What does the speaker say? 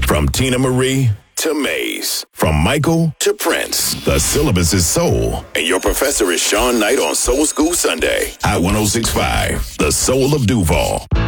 From Tina Marie to Maze. From Michael to Prince. The syllabus is soul. And your professor is Sean Knight on Soul School Sunday at 106.5, The Soul of Duval.